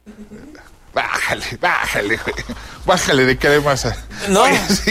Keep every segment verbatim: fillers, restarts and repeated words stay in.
Bájale, bájale, güey. Bájale de cremas. No. Oye, sí.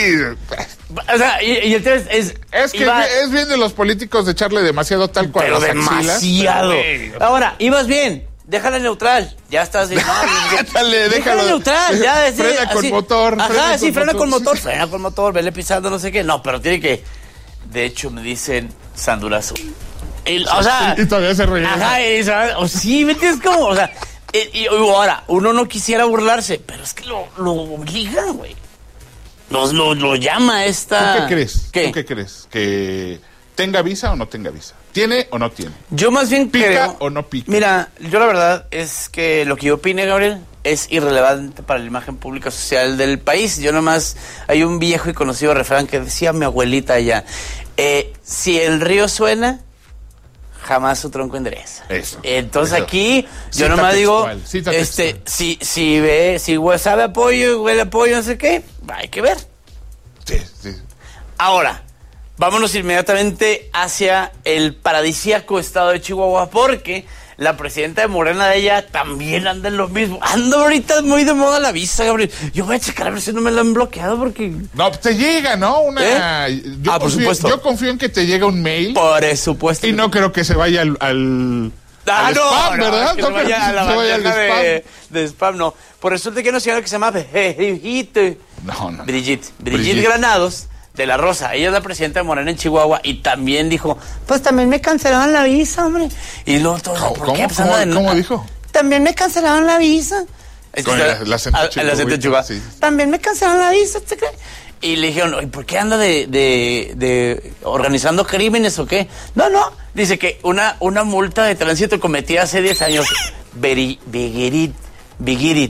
O sea, y, y el tema es... Es, es que iba, es bien de los políticos de echarle demasiado tal cual. Pero demasiado. Axilas, pero, ahora, ibas bien. Déjala neutral. Ya estás bien. No, Dale, déjalo. neutral. Ya, es, frena así, con motor. Ajá, frena sí, con frena motor, con motor. Sí. Frena con motor, vele pisando, no sé qué. No, pero tiene que... De hecho, me dicen Sandurazo. El, o sea... Y todavía se regresa. Ajá, y, o sí, ¿me entiendes cómo? O sea... Y, y ahora, uno no quisiera burlarse, pero es que lo, lo obligan, güey. Lo, lo, lo llama esta... ¿Tú qué crees? ¿Qué? ¿Tú qué crees? ¿Que tenga visa o no tenga visa? ¿Tiene o no tiene? Yo más bien ¿Pica creo... o no pica? Mira, yo la verdad es que lo que yo opine, Gabriel, es irrelevante para la imagen pública social del país. Yo nomás... Hay un viejo y conocido refrán que decía mi abuelita allá. Eh, si el río suena... jamás su tronco endereza. Eso. Entonces eso. aquí, Cita yo nomás digo, textual, cita este, textual. si, si ve, si sabe apoyo, huele apoyo, no sé qué, hay que ver. Sí, sí. Ahora, vámonos inmediatamente hacia el paradisíaco estado de Chihuahua, porque la presidenta de Morena de ella también anda en lo mismo. Anda ahorita muy de moda la visa, Gabriel. Yo voy a checar a ver si no me la han bloqueado porque... No, te llega, ¿no? Una... ¿Eh? Yo Ah, por confío, supuesto. Yo confío en que te llega un mail. Por supuesto. Y no creo que se vaya al... al... Ah, al no, spam, no, ¿verdad? que No se creo que vaya a la se vaya al bandeja spam. de, de spam, no. Por resulta que hay una señora que se llama Brigitte. No, no. Brigitte. Brigitte Brigitte. Granados, de La Rosa. Ella es la presidenta de Morena en Chihuahua y también dijo, pues también me cancelaron la visa, hombre. Y luego todo, ¿Cómo, ¿por cómo, qué? Pues cómo, anda de- cómo dijo? También me cancelaron la visa. Con el- el acento Ah, el chihuahuense, acento chihuahua. sí. También me cancelaron la visa, ¿te crees? Y le dijeron, ¿y por qué anda de, de, de organizando crímenes o qué? No, no. Dice que una, una multa de tránsito cometida hace diez años. Beri- Bigirit, Bigirit.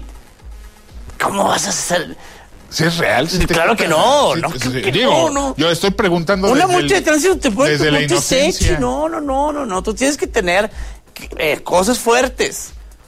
¿Cómo vas a hacer? ¿Sí es real? ¿Sí te Claro que quitan? no, Sí, no, sí, creo sí. que Digo, no, no. yo estoy preguntando Una desde multa el- de tránsito te puede desde la no te inocencia. sechi. No, no, no, no, no. Tú tienes que tener eh, cosas fuertes.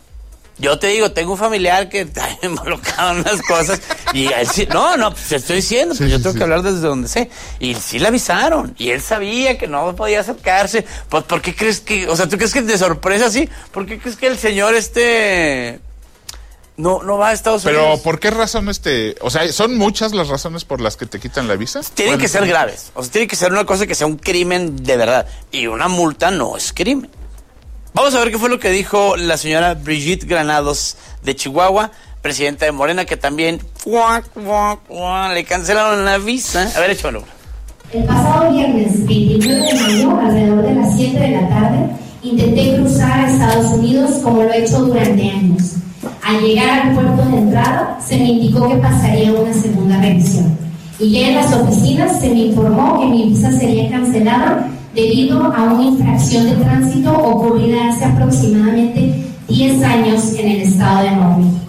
Yo te digo, tengo un familiar que está involucrado en unas cosas y él sí, no, no, pues te estoy diciendo, Sí, pues yo sí, tengo sí. que hablar desde donde sé. Y sí le avisaron y él sabía que no podía acercarse. Pues, ¿por qué crees que, o sea, tú crees que de sorpresa sí? ¿Por qué crees que el señor este no, no va a Estados Pero, Unidos? ¿por qué razón este...? O sea, ¿son muchas las razones por las que te quitan la visa? Tienen Bueno, que ser sí. graves. O sea, tiene que ser una cosa que sea un crimen de verdad. Y una multa no es crimen. Vamos a ver qué fue lo que dijo la señora Brigitte Granados de Chihuahua, presidenta de Morena, que también ¡fuac, fuac, fuac! Le cancelaron la visa. A ver, échalo. El pasado viernes veintinueve de mayo, alrededor de las siete de la tarde, intenté cruzar a Estados Unidos como lo he hecho durante años. Al llegar al puerto de entrada, se me indicó que pasaría una segunda revisión. Y ya en las oficinas se me informó que mi visa sería cancelada debido a una infracción de tránsito ocurrida hace aproximadamente diez años en el estado de Nuevo México.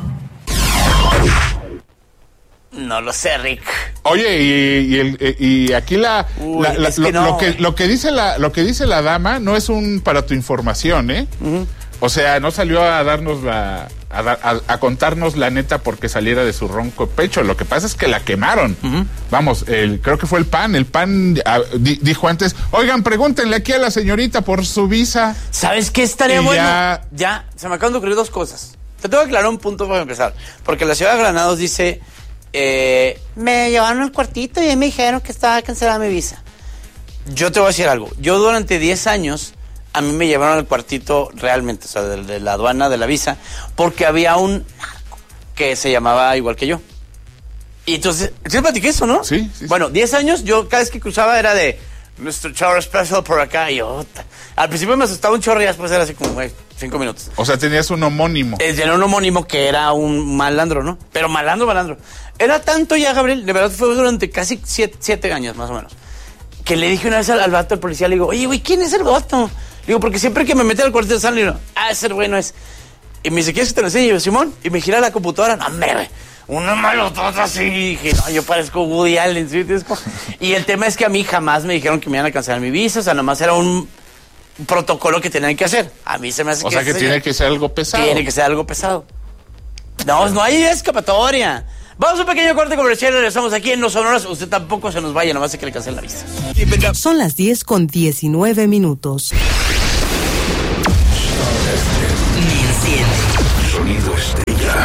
No lo sé, Rick. Oye, y, y, el- y aquí la, Uy, la- la- es lo, que no, lo que güey. lo que dice la lo que dice la dama no es un para tu información, ¿eh? O sea, no salió a darnos la a, dar- a- a contarnos la neta porque saliera de su ronco pecho. Lo que pasa es que la quemaron. Vamos, el, creo que fue el P A N. El P A N ah, di- dijo antes, oigan, pregúntenle aquí a la señorita por su visa. ¿Sabes qué estaría Y bueno? ya- Ya, se me acaban de ocurrir dos cosas. Te tengo que aclarar un punto para empezar. Porque la ciudad de Granados dice, eh, me llevaron al cuartito y ahí me dijeron que estaba cancelada mi visa. Yo te voy a decir algo. Yo durante diez años, a mí me llevaron al cuartito realmente, o sea, de, de la aduana de la visa, porque había un narco que se llamaba igual que yo. Y entonces, ¿sí platiqué eso, no? Sí, sí, sí. Bueno, diez años, yo cada vez que cruzaba era de mister Chorro Special por acá, y yo, ta- al principio me asustaba un chorro y después era así como, güey, cinco minutos. O sea, tenías un homónimo. Eh, Era un homónimo que era un malandro, ¿no? Pero malandro, malandro. Era tanto ya, Gabriel, de verdad fue durante casi siete, siete años más o menos, que le dije una vez al, al vato, al policía, le digo, oye, güey, ¿quién es el vato? Le digo, porque siempre que me mete al cuartel de San, le digo, ah, ese güey no es. Y me dice, ¿quieres que te lo enseñe? Y yo, Simón, y me gira la computadora, no, hombre, güey, una malotota así, y dije, no, yo parezco Woody Allen, ¿sí? Es como- Y el tema es que a mí jamás me dijeron que me iban a cancelar mi visa, o sea, nomás era un protocolo que tenían que hacer. A mí se me hace O que sea, que ese tiene señor- que ser algo pesado. tiene que ser algo pesado. No, no hay escapatoria. Vamos a un pequeño corte comercial y regresamos aquí en Los Sonoras. Usted tampoco se nos vaya, nomás se que le cancelen la visa. Son las diez con diecinueve minutos. Sonido Estéreo.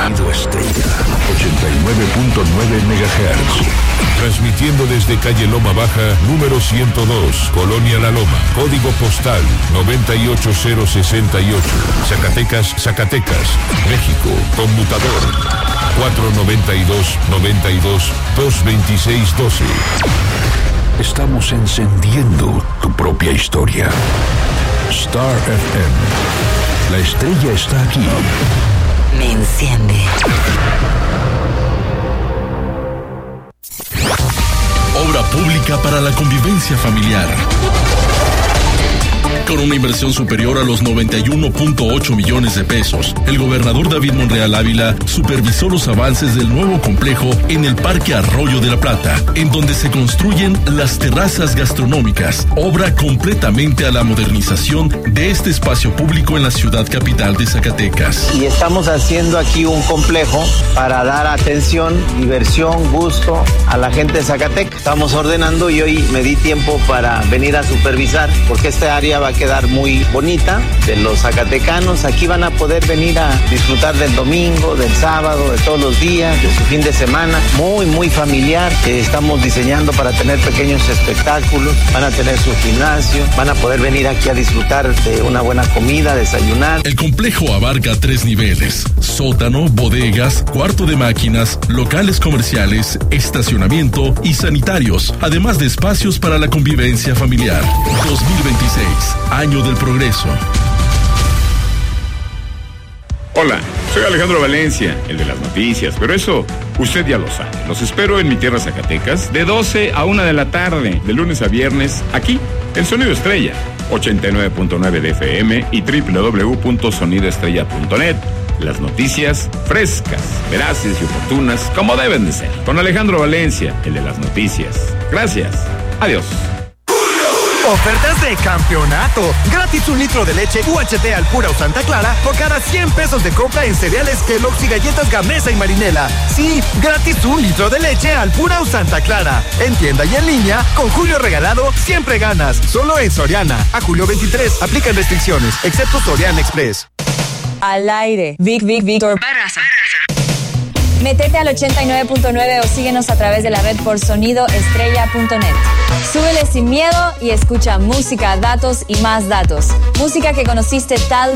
Radio Estrella, ochenta y nueve punto nueve megahertz. Transmitiendo desde calle Loma Baja, número ciento dos, Colonia La Loma, código postal noventa y ocho cero sesenta y ocho, Zacatecas, Zacatecas, México, conmutador cuatro noventa y dos, noventa y dos, dos veintiséis doce. Estamos encendiendo tu propia historia. Star F M. La estrella está aquí. Me enciende. Obra pública para la convivencia familiar. Con una inversión superior a los noventa y uno punto ocho millones de pesos, el gobernador David Monreal Ávila supervisó los avances del nuevo complejo en el Parque Arroyo de la Plata, en donde se construyen las terrazas gastronómicas, obra completamente a la modernización de este espacio público en la ciudad capital de Zacatecas. Y estamos haciendo aquí un complejo para dar atención, diversión, gusto a la gente de Zacatecas. Estamos ordenando y hoy me di tiempo para venir a supervisar, porque esta área va a quedar muy bonita de los zacatecanos. Aquí van a poder venir a disfrutar del domingo, del sábado, de todos los días, de su fin de semana, muy muy familiar. Eh, estamos diseñando para tener pequeños espectáculos, van a tener su gimnasio, van a poder venir aquí a disfrutar de una buena comida, desayunar. El complejo abarca tres niveles: sótano, bodegas, cuarto de máquinas, locales comerciales, estacionamiento y sanitarios, además de espacios para la convivencia familiar. dos mil veintiséis, año del progreso. Hola, soy Alejandro Valencia, el de las noticias, pero eso usted ya lo sabe. Los espero en mi tierra Zacatecas de doce a una de la tarde, de lunes a viernes, aquí, en Sonido Estrella, ochenta y nueve punto nueve de F M y doble u doble u doble u punto sonido estrella punto net. Las noticias frescas, veraces y oportunas, como deben de ser. Con Alejandro Valencia, el de las noticias. Gracias. Adiós. Ofertas de campeonato. Gratis un litro de leche U H T Alpura o Santa Clara por cada cien pesos de compra en cereales Kellogg's y galletas Gamesa y Marinela. Sí, gratis un litro de leche Alpura o Santa Clara. En tienda y en línea, con Julio Regalado, siempre ganas. Solo en Soriana. A julio veintitrés, aplican restricciones, excepto Soriana Express. Al aire. Vic, Vic, Víctor Barraza. Métete al ochenta y nueve punto nueve o síguenos a través de la red por sonido estrella punto net. Súbele sin miedo y escucha música, datos y más datos. Música que conociste tal